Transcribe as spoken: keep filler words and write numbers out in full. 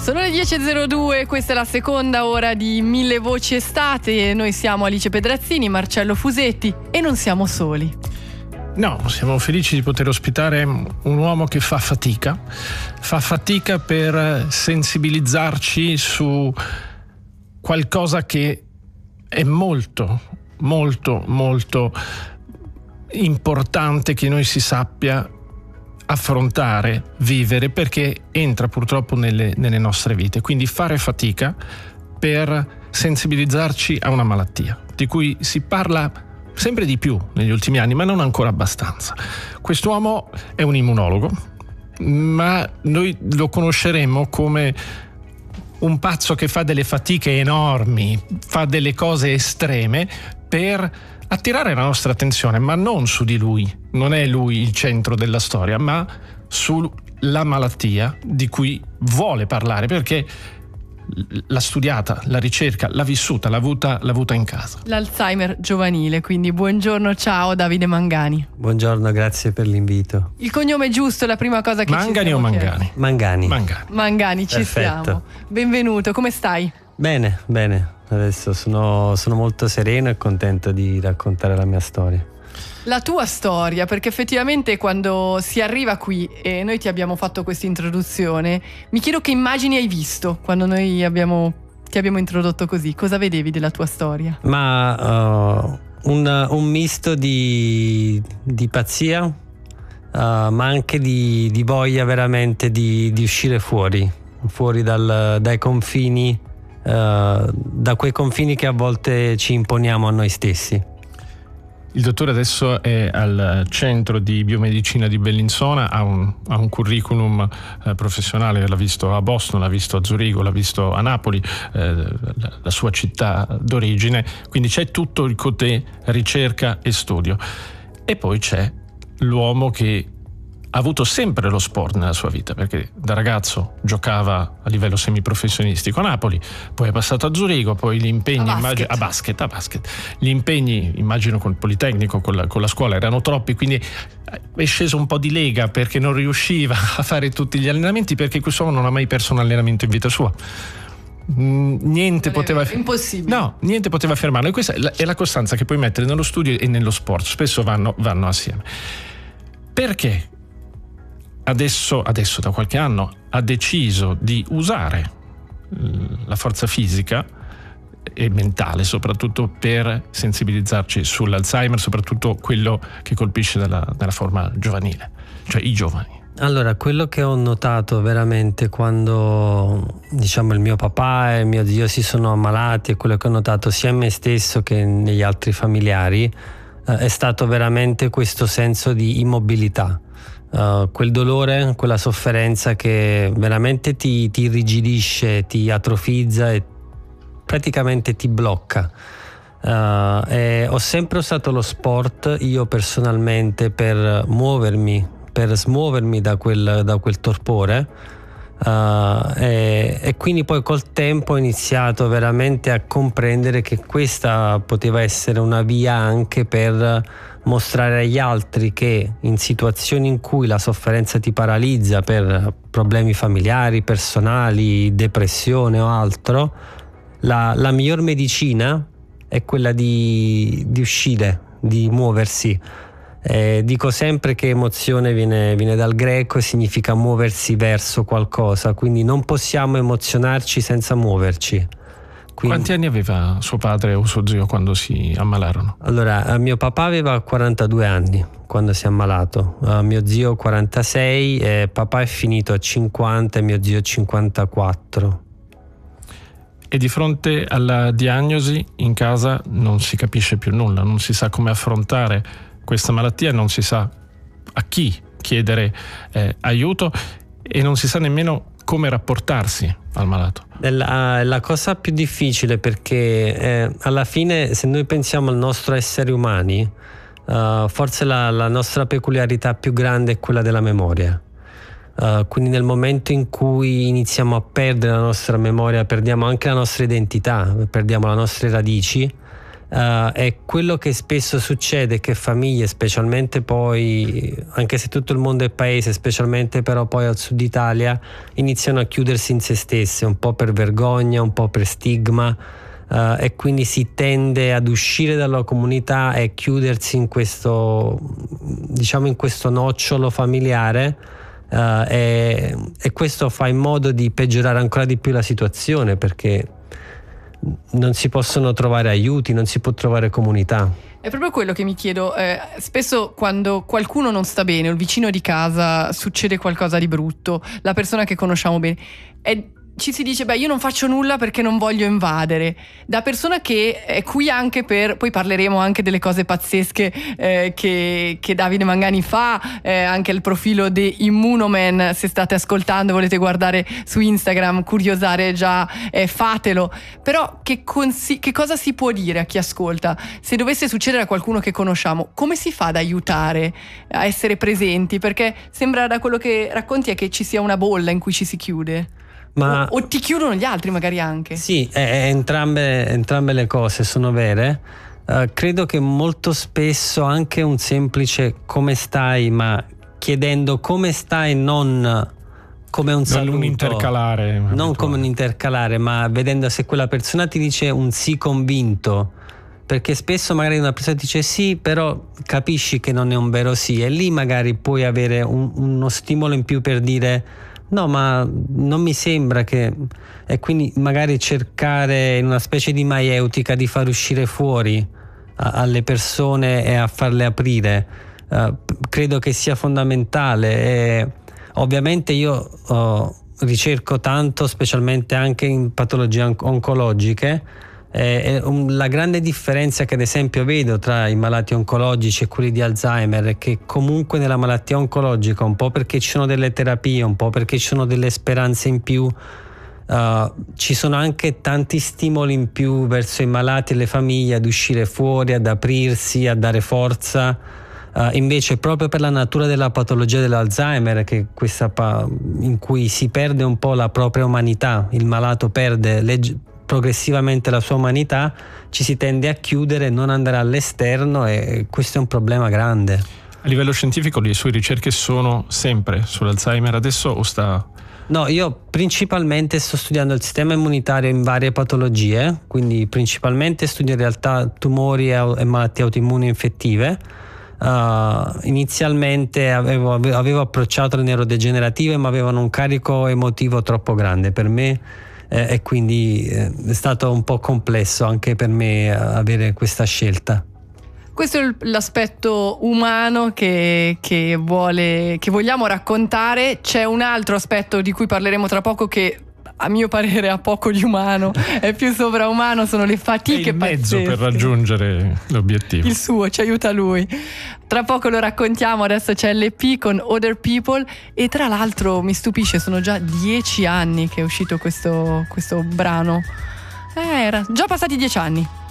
Sono le dieci e zero due, questa è la seconda ora di Mille Voci Estate. Noi siamo Alice Pedrazzini, Marcello Fusetti e non siamo soli. No, siamo felici di poter ospitare un uomo che fa fatica, fa fatica per sensibilizzarci su qualcosa che è molto, molto, molto importante che noi si sappia affrontare, vivere, perché entra purtroppo nelle, nelle nostre vite. Quindi fare fatica per sensibilizzarci a una malattia di cui si parla sempre di più negli ultimi anni, ma non ancora abbastanza. Quest'uomo è un immunologo, ma noi lo conosceremo come un pazzo che fa delle fatiche enormi, fa delle cose estreme per attirare la nostra attenzione, ma non su di lui. Non è lui il centro della storia, ma sulla malattia di cui vuole parlare, perché l'ha studiata, l'ha ricerca, l'ha vissuta, l'ha avuta, l'ha avuta in casa. L'Alzheimer giovanile, quindi buongiorno, ciao Davide Mangani. Buongiorno, grazie per l'invito. Il cognome giusto è la prima cosa che Mangani ci o Mangani? chiedendo. Mangani. Mangani. Mangani, ci Perfetto. siamo. Benvenuto, come stai? Bene, bene. Adesso sono, sono molto sereno e contento di raccontare la mia storia. La tua storia, perché effettivamente quando si arriva qui e noi ti abbiamo fatto questa introduzione, mi chiedo che immagini hai visto quando noi abbiamo, ti abbiamo introdotto così. Cosa vedevi della tua storia? Ma uh, un, un misto di, di pazzia, uh, ma anche di, di voglia veramente di, di uscire fuori, fuori dal, dai confini, uh, da quei confini che a volte ci imponiamo a noi stessi. Il dottore adesso è al centro di biomedicina di Bellinzona, ha un, ha un curriculum eh, professionale, l'ha visto a Boston, l'ha visto a Zurigo, l'ha visto a Napoli, eh, la, la sua città d'origine, quindi c'è tutto il côté ricerca e studio. E poi c'è l'uomo che ha avuto sempre lo sport nella sua vita, perché da ragazzo giocava a livello semiprofessionistico a Napoli, poi è passato a Zurigo, poi gli impegni a basket, immagino, a basket, a basket. Gli impegni, immagino, con il Politecnico, con la, con la scuola erano troppi, quindi è sceso un po' di lega perché non riusciva a fare tutti gli allenamenti, perché quest'uomo non ha mai perso un allenamento in vita sua. Niente Non è poteva vero, impossibile. No, niente poteva fermarlo, e questa è la, è la costanza che puoi mettere nello studio e nello sport, spesso vanno, vanno assieme. Perché Adesso, adesso da qualche anno ha deciso di usare la forza fisica e mentale soprattutto per sensibilizzarci sull'Alzheimer, soprattutto quello che colpisce nella, nella forma giovanile, cioè i giovani. Allora, quello che ho notato veramente quando, diciamo, il mio papà e il mio zio si sono ammalati, e quello che ho notato sia in me stesso che negli altri familiari, eh, è stato veramente questo senso di immobilità. Uh, quel dolore, quella sofferenza che veramente ti, ti irrigidisce, ti atrofizza e praticamente ti blocca. Uh, e ho sempre usato lo sport io personalmente per muovermi, per smuovermi da quel, da quel torpore. Uh, e, e quindi poi col tempo ho iniziato veramente a comprendere che questa poteva essere una via anche per mostrare agli altri che in situazioni in cui la sofferenza ti paralizza per problemi familiari, personali, depressione o altro, la, la miglior medicina è quella di, di uscire, di muoversi. Eh, dico sempre che emozione viene, viene dal greco e significa muoversi verso qualcosa, quindi non possiamo emozionarci senza muoverci. Quindi, quanti anni aveva suo padre o suo zio quando si ammalarono? Allora, mio papà aveva quarantadue anni quando si è ammalato, uh, mio zio quarantasei, e papà è finito a cinquanta e mio zio cinquantaquattro. E di fronte alla diagnosi in casa non si capisce più nulla, non si sa come affrontare questa malattia, non si sa a chi chiedere eh, aiuto e non si sa nemmeno come rapportarsi al malato. È la, è la cosa più difficile, perché eh, alla fine, se noi pensiamo al nostro essere umani, uh, forse la, la nostra peculiarità più grande è quella della memoria. Uh, quindi nel momento in cui iniziamo a perdere la nostra memoria, perdiamo anche la nostra identità, perdiamo le nostre radici, Uh, e quello che spesso succede è che famiglie, specialmente poi, anche se tutto il mondo è paese, specialmente però poi al sud Italia, iniziano a chiudersi in se stesse, un po' per vergogna, un po' per stigma, uh, e quindi si tende ad uscire dalla comunità e chiudersi in questo, diciamo, in questo nocciolo familiare. Uh, e, e questo fa in modo di peggiorare ancora di più la situazione, perché non si possono trovare aiuti, non si può trovare comunità. È proprio quello che mi chiedo, eh, spesso quando qualcuno non sta bene, o il vicino di casa, succede qualcosa di brutto, la persona che conosciamo bene, è, ci si dice beh io non faccio nulla perché non voglio invadere. Da persona che è qui anche per, poi parleremo anche delle cose pazzesche eh, che, che Davide Mangani fa, eh, anche il profilo di Immunoman, se state ascoltando volete guardare su Instagram, curiosare già, eh, fatelo. Però che, consi- che cosa si può dire a chi ascolta? Se dovesse succedere a qualcuno che conosciamo, come si fa ad aiutare, a essere presenti? Perché sembra, da quello che racconti, è che ci sia una bolla in cui ci si chiude. Ma o, o ti chiudono gli altri magari anche. Sì, eh, entrambe, entrambe le cose sono vere. Uh, credo che molto spesso anche un semplice come stai, ma chiedendo come stai, non come un non saluto, un intercalare, non abituale. Come un intercalare, ma vedendo se quella persona ti dice un sì convinto, perché spesso magari una persona ti dice sì, però capisci che non è un vero sì, e lì magari puoi avere un, uno stimolo in più per dire no, ma non mi sembra che... E quindi magari cercare in una specie di maieutica di far uscire fuori a, alle persone e a farle aprire. Uh, credo che sia fondamentale. E ovviamente io uh, ricerco tanto, specialmente anche in patologie on- oncologiche. Eh, la grande differenza che ad esempio vedo tra i malati oncologici e quelli di Alzheimer è che comunque nella malattia oncologica, un po' perché ci sono delle terapie, un po' perché ci sono delle speranze in più, uh, ci sono anche tanti stimoli in più verso i malati e le famiglie ad uscire fuori, ad aprirsi, a dare forza. Uh, invece proprio per la natura della patologia dell'Alzheimer, che questa pa- in cui si perde un po' la propria umanità, il malato perde legge- progressivamente la sua umanità, ci si tende a chiudere, non andare all'esterno, e questo è un problema grande. A livello scientifico le sue ricerche sono sempre sull'Alzheimer adesso o sta... No, io principalmente sto studiando il sistema immunitario in varie patologie, quindi principalmente studio in realtà tumori e, e malattie autoimmuni infettive. Uh, inizialmente avevo, avevo approcciato le neurodegenerative, ma avevano un carico emotivo troppo grande per me, eh, e quindi eh, è stato un po' complesso anche per me avere questa scelta. Questo è l'aspetto umano che, che, vuole, che vogliamo raccontare. C'è un altro aspetto di cui parleremo tra poco che a mio parere ha poco di umano, è più sovraumano, sono le fatiche è il mezzo pazzesche per raggiungere l'obiettivo. Il suo, ci aiuta lui. Tra poco lo raccontiamo, adesso c'è l'E P con Other People, e tra l'altro mi stupisce, sono già dieci anni che è uscito questo, questo brano. Eh, era già passati dieci anni.